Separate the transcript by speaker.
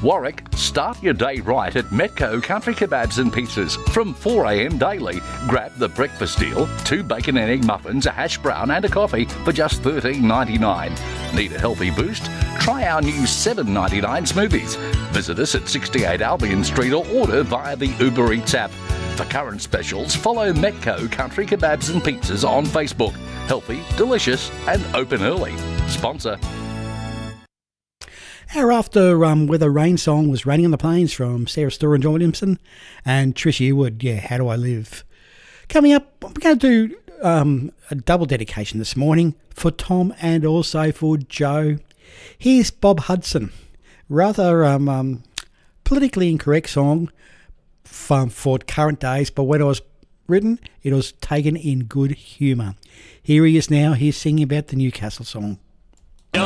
Speaker 1: Warwick, start your day right at Metco Country Kebabs and Pizzas from 4am daily. Grab the breakfast deal, 2 bacon and egg muffins, a hash brown and a coffee for just $13.99. Need a healthy boost? Try our new $7.99 smoothies. Visit us at 68 Albion Street or order via the Uber Eats app. For current specials, follow Metco Country Kebabs and Pizzas on Facebook. Healthy, delicious and open early. Sponsor.
Speaker 2: Our after weather rain song was Raining on the Plains from Sarah Storr and John Williamson and Trish Earwood, How Do I Live? Coming up, we're going to do a double dedication this morning for Tom and also for Joe. Here's Bob Hudson, rather politically incorrect song for current days, but when it was written, it was taken in good humour. Here he is now, he's singing about the Newcastle song.